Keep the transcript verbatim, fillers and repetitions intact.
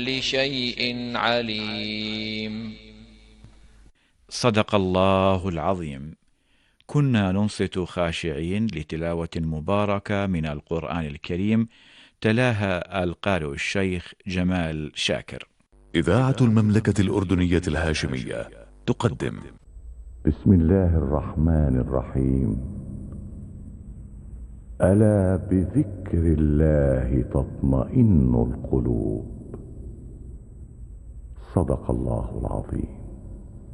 كل شيء عليم. صدق الله العظيم. كنا ننصت خاشعين لتلاوة مباركة من القرآن الكريم، تلاها القارئ الشيخ جمال شاكر. إذاعة المملكة الأردنية الهاشمية تقدم. بسم الله الرحمن الرحيم. ألا بذكر الله تطمئن القلوب. صدق الله العظيم.